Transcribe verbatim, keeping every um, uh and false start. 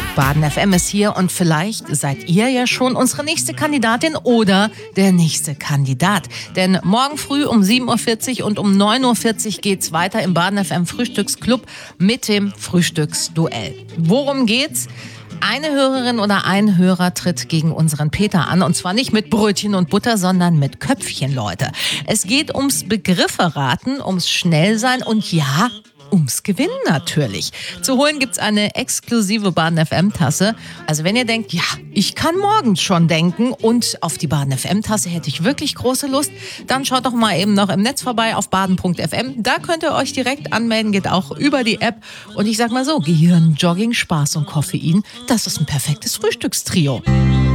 Baden F M ist hier und vielleicht seid ihr ja schon unsere nächste Kandidatin oder der nächste Kandidat. Denn morgen früh um sieben Uhr vierzig und um neun Uhr vierzig geht's weiter im Baden F M Frühstücksclub mit dem Frühstücksduell. Worum geht's? Eine Hörerin oder ein Hörer tritt gegen unseren Peter an und zwar nicht mit Brötchen und Butter, sondern mit Köpfchen, Leute. Es geht ums Begriffe raten, ums Schnellsein und ja, ums Gewinnen natürlich. Zu holen gibt's eine exklusive Baden F M-Tasse. Also wenn ihr denkt, ja, ich kann morgens schon denken und auf die Baden F M-Tasse hätte ich wirklich große Lust, dann schaut doch mal eben noch im Netz vorbei auf baden punkt f m. Da könnt ihr euch direkt anmelden, geht auch über die App. Und ich sag mal so, Gehirn, Jogging, Spaß und Koffein, das ist ein perfektes Frühstückstrio.